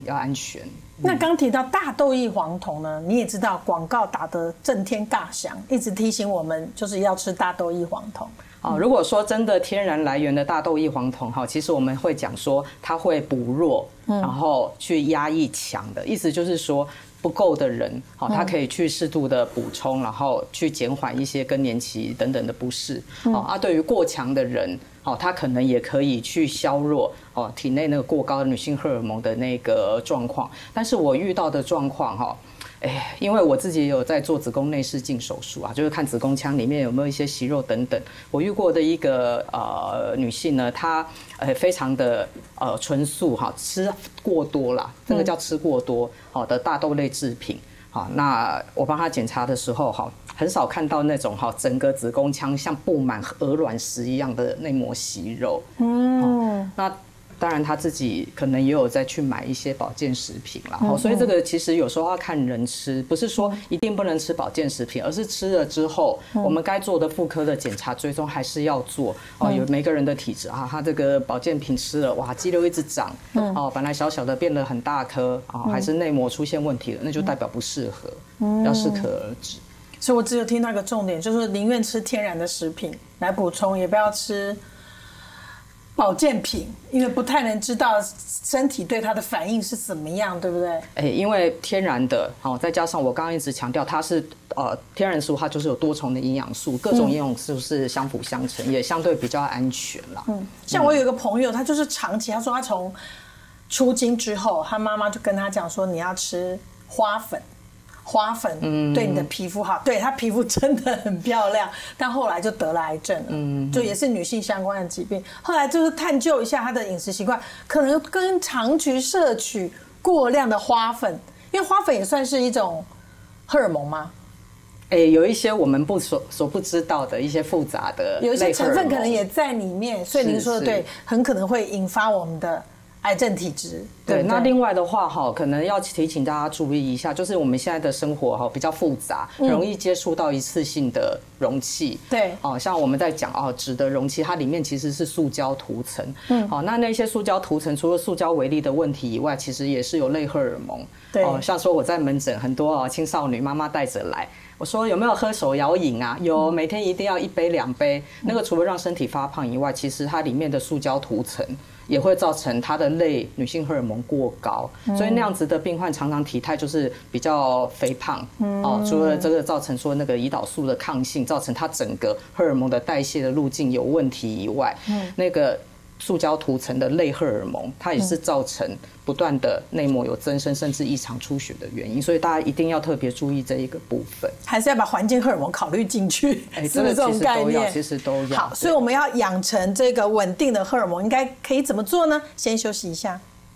要安全。 那刚提到大豆异黄酮呢，你也知道广告打得震天尬响，一直提醒我们就是要吃大豆异黄酮。 如果说真的天然来源的大豆异黄酮哈，其实我们会讲说它会补弱，然后去压抑强的意思，就是说不够的人，好，它可以去适度的补充，然后去减缓一些更年期等等的不适。对于过强的人，它可能也可以去削弱体内那个过高的女性荷尔蒙的那个状况。但是我遇到的状况因为我自己也有在做子宫内视镜手术啊，就是看子宫腔里面有没有一些息肉等等。我遇过的一个女性呢，她非常的纯素哈，吃过多啦，这个叫吃过多的大豆类制品。好，那我帮她检查的时候很少看到那种整个子宫腔像布满鹅卵石一样的内膜息肉。那当然，他自己可能也有再去买一些保健食品啦，所以这个其实有时候要看人吃，不是说一定不能吃保健食品，而是吃了之后，我们该做的妇科的检查追踪还是要做。有每个人的体质啊，他这个保健品吃了，哇，肌瘤一直长，本来小小的变得很大颗，还是内膜出现问题了，那就代表不适合，要适可而止。 所以我只有听到一个重点，就是宁愿吃天然的食品来补充，也不要吃保健品，因为不太能知道身体对它的反应是怎么样，对不对？ 因为天然的，再加上我刚刚一直强调，它是天然食物，它就是有多重的营养素，各种营养素是相辅相成，也相对比较安全啦。 像我有一个朋友，他就是长期，他说他从出经之后，他妈妈就跟他讲说，你要吃花粉。花粉对你的皮肤好，对，她皮肤真的很漂亮，但后来就得了癌症了，就也是女性相关的疾病。后来就是探究一下她的饮食习惯，可能跟长期摄取过量的花粉，因为花粉也算是一种荷尔蒙吗？ 有一些我们所不知道的一些复杂的类荷尔蒙，有一些成分可能也在里面，所以您说的对，很可能会引发我们的癌症体质。 对，那另外的话可能要提醒大家注意一下，就是我们现在的生活比较复杂，容易接触到一次性的容器。对，像我们在讲纸的容器，它里面其实是塑胶涂层。那些塑胶涂层除了塑胶微粒的问题以外，其实也是有类荷尔蒙。对，像说我在门诊很多青少女妈妈带着来。我说有没有喝手摇饮啊？有，每天一定要1杯2杯。那个除了让身体发胖以外，其实它里面的塑胶涂层也会造成它的类女性荷尔蒙过高，所以那样子的病患常常体态就是比较肥胖。除了这个造成说那个胰岛素的抗性，造成它整个荷尔蒙的代谢的路径有问题以外，那个塑胶涂层的类荷尔蒙，它也是造成不断的内膜有增生甚至异常出血的原因，所以大家一定要特别注意这一个部分， 还是要把环境荷尔蒙考虑进去，是不是这种概念？ 其实都要。 好，所以我们要养成这个稳定的荷尔蒙，应该可以怎么做呢？先休息一下。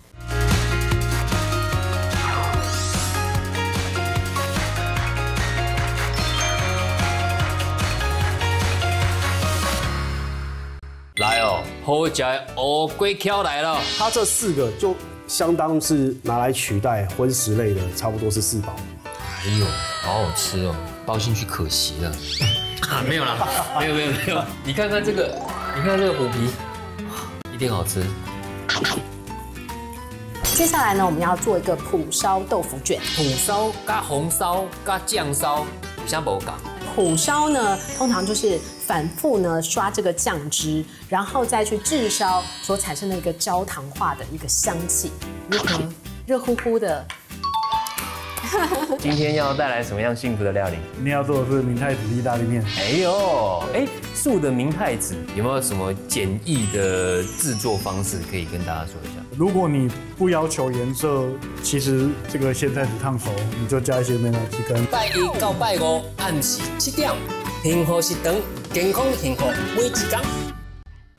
来哦，好吃的乌龟壳来了。 它这4个就相当是拿来取代荤食类的，差不多是4宝。 哎呦，好好吃哦，抱进去可惜了。没有啦，没有。你看看这个，你看这个虎皮，一定好吃。 接下来呢，我们要做一个蒲烧豆腐卷。 蒲烧加红烧加酱烧，有啥不同？ 蒲烧呢，通常就是反复呢刷这个酱汁，然后再去炙烧所产生的一个焦糖化的一个香气。如何？热乎乎的。 今天要带来什么样幸福的料理？ 今天要做的是明太子意大利面。 哎呦，素的明太子有没有什么简易的制作方式可以跟大家说一下？ 如果你不要求颜色，其实这个鲜菜子烫熟，你就加一些美乃滋跟。 拜1到拜5暗时7点，幸福是长，健康幸福每一天。